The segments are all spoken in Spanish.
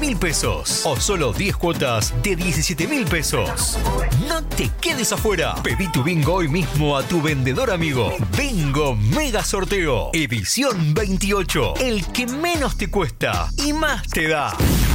10.000 pesos o solo 10 cuotas de 17.000 pesos. No te quedes afuera. Pedí tu bingo hoy mismo a tu vendedor amigo. Bingo Mega Sorteo, edición 28. El que menos te cuesta y más te da.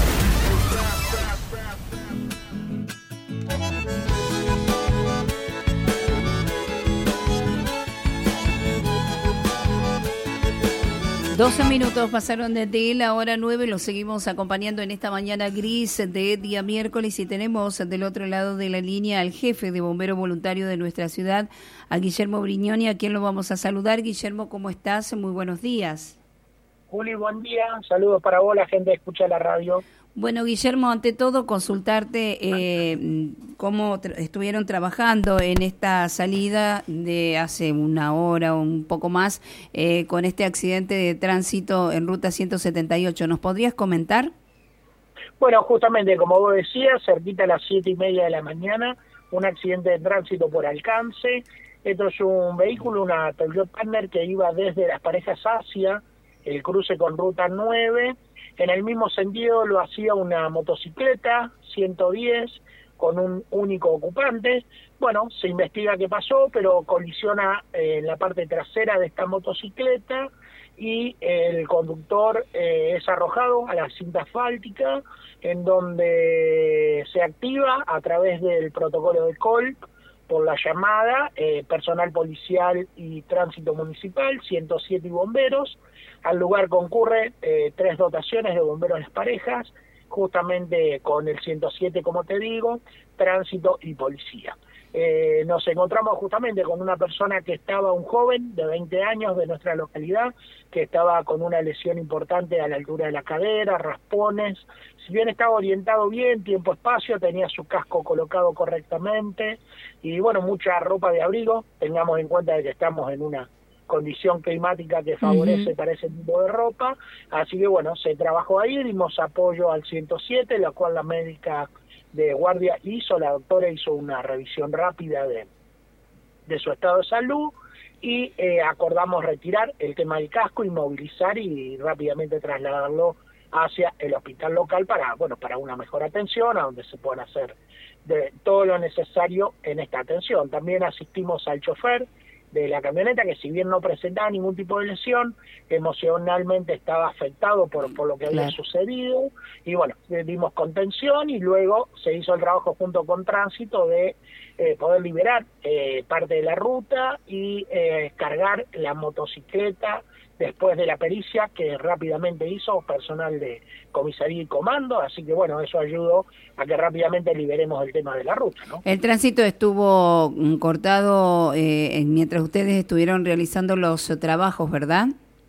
Doce minutos pasaron desde la hora 9, los seguimos acompañando en esta mañana gris de día miércoles y tenemos del otro lado de la línea al jefe de bombero voluntario de nuestra ciudad, a Guillermo Brignoni, a quien lo vamos a saludar. Guillermo, ¿cómo estás? Muy buenos días. Juli, buen día, saludos para vos, la gente que escucha la radio. Bueno, Guillermo, ante todo consultarte cómo estuvieron trabajando en esta salida de hace una hora o un poco más con este accidente de tránsito en ruta 178. ¿Nos podrías comentar? Bueno, justamente como vos decías, cerquita a las 7:30 de la mañana, un accidente de tránsito por alcance. Esto es un vehículo, una Toyota Partner que iba desde Las Parejas hacia el cruce con ruta 9. En el mismo sentido lo hacía una motocicleta 110 con un único ocupante. Bueno, se investiga qué pasó, pero colisiona en la parte trasera de esta motocicleta y el conductor es arrojado a la cinta asfáltica, en donde se activa a través del protocolo de COLP por la llamada, personal policial y tránsito municipal, 107 y bomberos. Al lugar concurre 3 dotaciones de bomberos Las Parejas, justamente con el 107, como te digo, tránsito y policía. Nos encontramos justamente con una persona que estaba, un joven de 20 años de nuestra localidad, que estaba con una lesión importante a la altura de la cadera, raspones. Si bien estaba orientado bien, tiempo-espacio, tenía su casco colocado correctamente y bueno, mucha ropa de abrigo. Tengamos en cuenta de que estamos en una condición climática que favorece para ese tipo de ropa, así que bueno, se trabajó ahí, dimos apoyo al 107, la cual la médica de guardia la doctora hizo una revisión rápida de su estado de salud y acordamos retirar el tema del casco, inmovilizar y rápidamente trasladarlo hacia el hospital local para una mejor atención, a donde se puedan hacer todo lo necesario en esta atención. También asistimos al chofer de la camioneta, que si bien no presentaba ningún tipo de lesión, emocionalmente estaba afectado por lo que había sucedido, y bueno, dimos contención y luego se hizo el trabajo junto con tránsito de poder liberar parte de la ruta y cargar la motocicleta después de la pericia que rápidamente hizo personal de comisaría y comando, así que bueno, eso ayudó a que rápidamente liberemos el tema de la ruta, ¿no? El tránsito estuvo cortado mientras ustedes estuvieron realizando los trabajos, ¿verdad?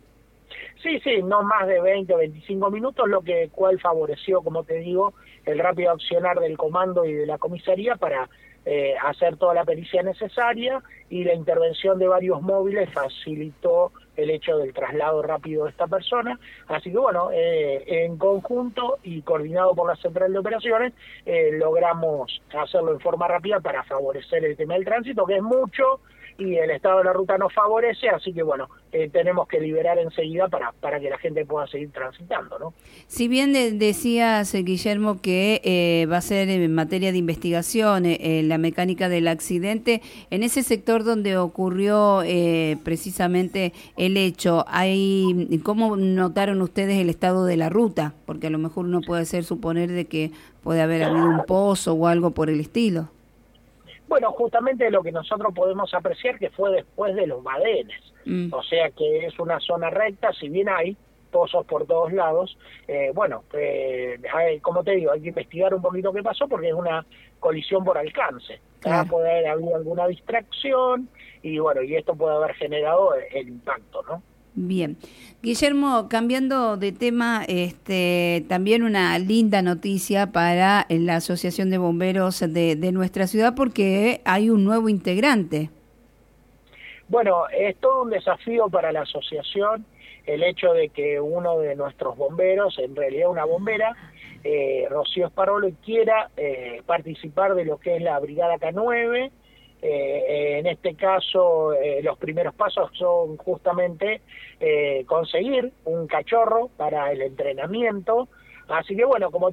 Sí, no más de 20 o 25 minutos, lo cual favoreció, como te digo, el rápido accionar del comando y de la comisaría para hacer toda la pericia necesaria, y la intervención de varios móviles facilitó el hecho del traslado rápido de esta persona. Así que bueno, en conjunto y coordinado por la Central de Operaciones, logramos hacerlo en forma rápida para favorecer el tema del tránsito, que es mucho, y el estado de la ruta nos favorece, así que bueno, tenemos que liberar enseguida para que la gente pueda seguir transitando, ¿no? Si bien decías, Guillermo, que va a ser en materia de investigación la mecánica del accidente, en ese sector donde ocurrió precisamente el hecho, ¿cómo notaron ustedes el estado de la ruta? Porque a lo mejor uno puede suponer de que puede haber habido un pozo o algo por el estilo. Bueno, justamente lo que nosotros podemos apreciar que fue después de los badenes, o sea que es una zona recta, si bien hay pozos por todos lados, como te digo, hay que investigar un poquito qué pasó porque es una colisión por alcance, puede haber habido alguna distracción y bueno, y esto puede haber generado el impacto, ¿no? Bien. Guillermo, cambiando de tema, también una linda noticia para la Asociación de Bomberos de nuestra ciudad, porque hay un nuevo integrante. Bueno, es todo un desafío para la asociación el hecho de que uno de nuestros bomberos, en realidad una bombera, Rocío Sparolo, quiera participar de lo que es la Brigada K9. En este caso, los primeros pasos son justamente conseguir un cachorro para el entrenamiento. Así que bueno, como